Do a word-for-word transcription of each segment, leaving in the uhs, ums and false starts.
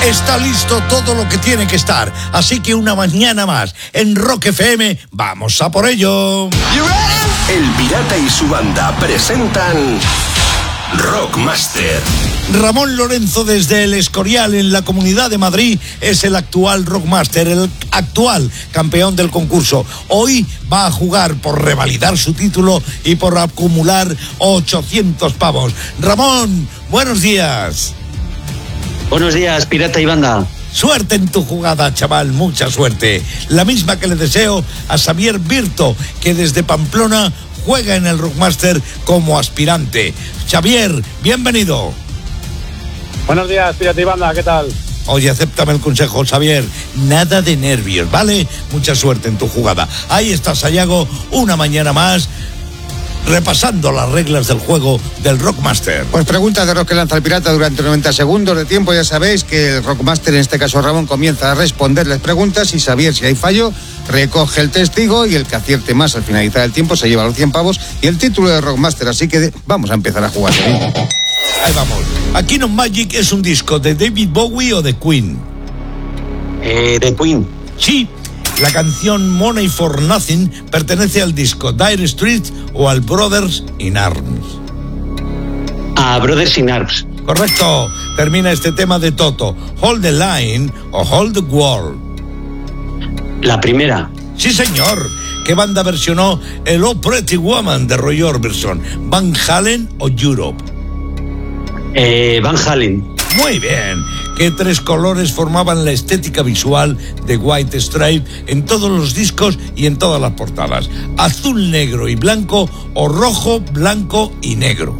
Está listo todo lo que tiene que estar, así que una mañana más en Rock F M, vamos a por ello. El Pirata y su banda presentan Rockmaster. Ramón Lorenzo desde El Escorial en la Comunidad de Madrid es el actual Rockmaster, el actual campeón del concurso. Hoy va a jugar por revalidar su título y por acumular ochocientos pavos. Ramón, buenos días. Buenos días, Pirata y banda. Suerte en tu jugada, chaval, mucha suerte. La misma que le deseo a Xavier Virto, que desde Pamplona juega en el Rockmaster como aspirante. Xavier, bienvenido. Buenos días, Pirata y banda, ¿qué tal? Oye, acéptame el consejo, Xavier. Nada de nervios, ¿vale? Mucha suerte en tu jugada. Ahí está Sayago, una mañana más, repasando las reglas del juego del Rockmaster. Pues pregunta de rock que lanza el pirata durante noventa segundos de tiempo. Ya sabéis que el Rockmaster, en este caso Ramón, comienza a responderles preguntas y Xavier, si hay fallo, recoge el testigo y el que acierte más al finalizar el tiempo se lleva los cien pavos y el título de Rockmaster. Así que vamos a empezar a jugar. Ahí vamos. Aquí no Magic es un disco de David Bowie o de Queen. Eh, de Queen. Sí. La canción Money for Nothing pertenece al disco Dire Straits o al Brothers in Arms. A Brothers in Arms. Correcto. Termina este tema de Toto. Hold the Line o Hold the Wall. La primera. Sí, señor. ¿Qué banda versionó el Oh Pretty Woman de Roy Orbison? ¿Van Halen o Europe? Eh, Van Halen. Muy bien. ¿Qué tres colores formaban la estética visual de White Stripes en todos los discos y en todas las portadas? ¿Azul, negro y blanco o rojo, blanco y negro?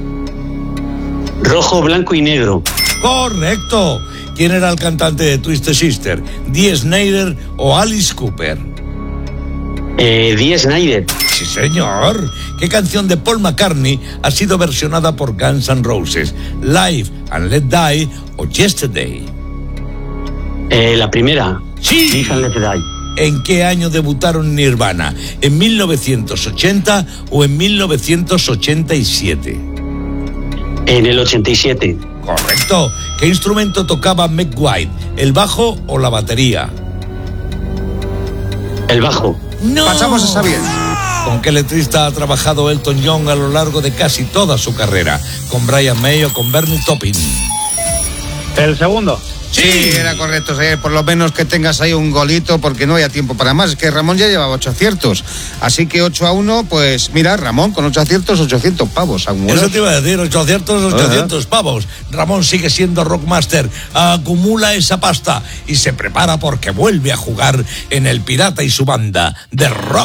Rojo, blanco y negro. Correcto. ¿Quién era el cantante de Twisted Sister? ¿Dee Snider o Alice Cooper? Eh, Dee Snider. Sí, señor. ¿Qué canción de Paul McCartney ha sido versionada por Guns N' Roses? ¿Live and Let Die o Yesterday? Eh, la primera. Sí. Live and Let Die. ¿En qué año debutaron Nirvana? ¿En mil novecientos ochenta o en mil novecientos ochenta y siete? En el ochenta y siete. Correcto. ¿Qué instrumento tocaba Meg White? ¿El bajo o la batería? El bajo. No. Pasamos a Xavier. ¿Con qué letrista ha trabajado Elton John a lo largo de casi toda su carrera? ¿Con Brian May o con Bernie Taupin? El segundo. Sí, era correcto, Xavier. Por lo menos que tengas ahí un golito, porque no haya tiempo para más. Es que Ramón ya llevaba ocho aciertos. Así que ocho a uno, pues mira, Ramón con ocho aciertos, ochocientos pavos. Eso te iba a decir, ochocientos, ochocientos uh-huh. pavos. Ramón sigue siendo Rockmaster, acumula esa pasta y se prepara porque vuelve a jugar en el Pirata y su banda de Rock.